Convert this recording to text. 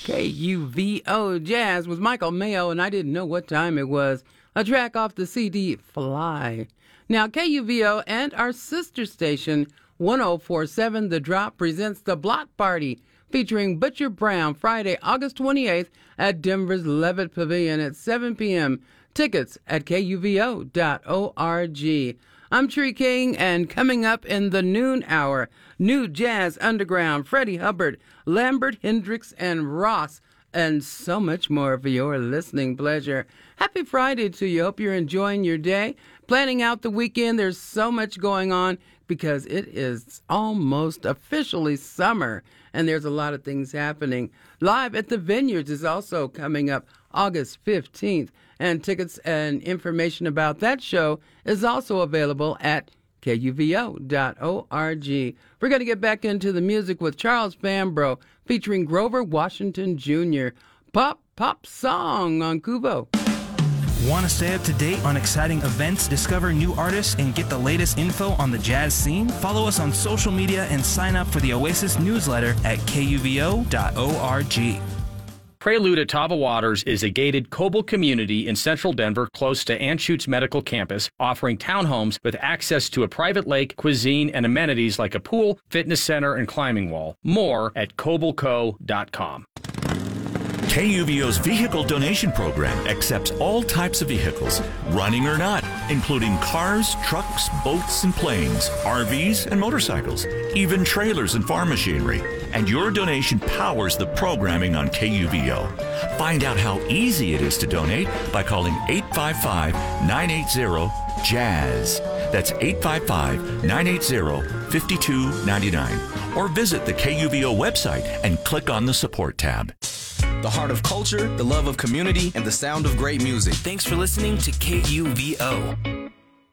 KUVO Jazz with Michael Mayo, and I didn't know what time it was. A track off the CD Fly. Now, KUVO and our sister station, 1047 The Drop, presents The Block Party, featuring Butcher Brown, Friday, August 28th at Denver's Levitt Pavilion at 7 p.m. Tickets at kuvo.org. I'm Tree King, and coming up in the noon hour, New Jazz Underground, Freddie Hubbard, Lambert Hendricks, and Ross, and so much more for your listening pleasure. Happy Friday to you. Hope you're enjoying your day, planning out the weekend. There's so much going on because it is almost officially summer, and there's a lot of things happening. Live at the Vineyards is also coming up August 15th, and tickets and information about that show is also available at kuvo.org. We're going to get back into the music with Charles Fambrough featuring Grover Washington Jr. Pop song on Kuvo. Want to stay up to date on exciting events, discover new artists, and get the latest info on the jazz scene? Follow us on social media and sign up for the Oasis newsletter at kuvo.org. Prelude at Tava Waters is a gated Coble community in central Denver close to Anschutz Medical Campus, offering townhomes with access to a private lake, cuisine, and amenities like a pool, fitness center, and climbing wall. More at cobleco.com. KUVO's vehicle donation program accepts all types of vehicles, running or not, including cars, trucks, boats, and planes, RVs, and motorcycles, even trailers and farm machinery. And your donation powers the programming on KUVO. Find out how easy it is to donate by calling 855-980-JAZZ. That's 855-980-5299. Or visit the KUVO website and click on the support tab. The heart of culture, the love of community, and the sound of great music. Thanks for listening to KUVO.